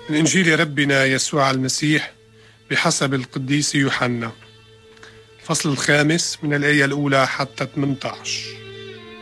من إنجيل ربنا يسوع المسيح بحسب القديس يوحنا، الفصل 5 من الآية الأولى حتى 18.